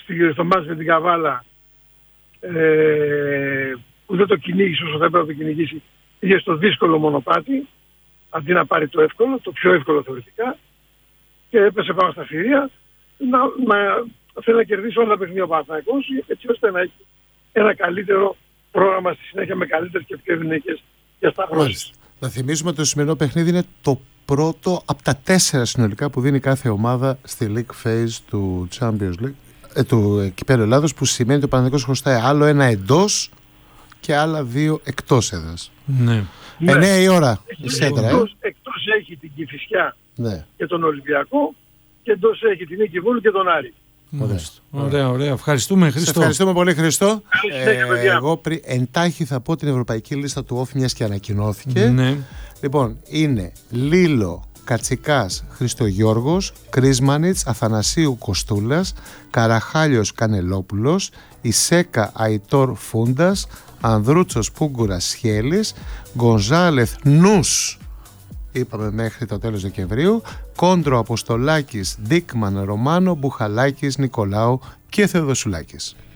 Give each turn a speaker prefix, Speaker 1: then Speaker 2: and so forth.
Speaker 1: στο μάτς με την Καβάλα, που δεν το κυνήγησε όσο θα έπρεπε να το κυνηγήσει, πήγε στο δύσκολο μονοπάτι, αντί να πάρει το εύκολο, το πιο εύκολο θεωρητικά, και έπεσε πάνω στα φυρία. Θέλει να κερδίσει όλα τα παιχνίδια ο Παναθηναϊκός, έτσι ώστε να έχει ένα καλύτερο πρόγραμμα στη συνέχεια με καλύτερες και πιο ευνοϊκές διασταυρώσεις.
Speaker 2: Να θυμίσουμε ότι το σημερινό παιχνίδι είναι το πρώτο από τα 4 συνολικά που δίνει κάθε ομάδα στη League Phase του Champions League, του Κυπέλλου Ελλάδος, που σημαίνει ότι ο Παναθηναϊκός χρωστάει άλλο ένα εντός και άλλα 2 εκτός έδρας.
Speaker 3: Ναι.
Speaker 2: 9 η ώρα η Σέντρα.
Speaker 1: Εκτός έχει την Κηφισιά, ναι, και τον Ολυμπιακό, και εντός έχει την Νίκη Βόλου και τον Άρη.
Speaker 3: Ωραία. Ευχαριστούμε, Χριστό.
Speaker 2: Ευχαριστούμε πολύ, Χριστό. Εγώ εντάχει θα πω την ευρωπαϊκή λίστα του ΟΦ, μιας και ανακοινώθηκε.
Speaker 3: Ναι.
Speaker 2: Λοιπόν, είναι Λίλο, Κατσικάς, Χριστογιώργος, Κρίσμανιτς, Αθανασίου Κοστούλας, Καραχάλιος Κανελόπουλος, Ισέκα Αϊτόρ Φούντας, Ανδρούτσος Πούγκουρας Σχέλης, Γκονζάλεθ Νους, είπαμε μέχρι το τέλος Δεκεμβρίου, Κόντρο Αποστολάκης, Ντίκμαν Ρωμάνο, Μπουχαλάκης Νικολάου και Θεοδοσουλάκης.